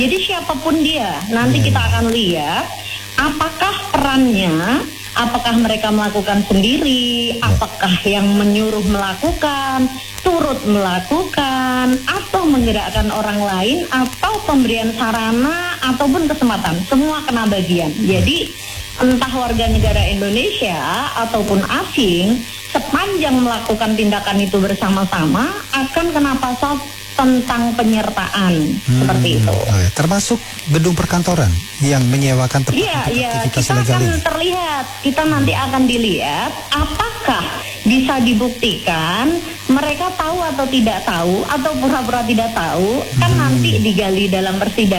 Jadi siapapun dia, nanti kita akan lihat apakah perannya, apakah mereka melakukan sendiri, apakah yang menyuruh melakukan, turut melakukan, atau menggerakkan orang lain, atau pemberian sarana ataupun kesempatan, semua kena bagian. Jadi entah warga negara Indonesia ataupun asing, sepanjang melakukan tindakan itu bersama-sama akan kena pasal tentang penyertaan seperti itu. Termasuk gedung perkantoran yang menyewakan tempat aktivitas kita ilegal akan ini. terlihat, kita nanti akan dilihat apakah bisa dibuktikan mereka tahu atau tidak tahu atau pura-pura tidak tahu, kan nanti digali dalam persidangan.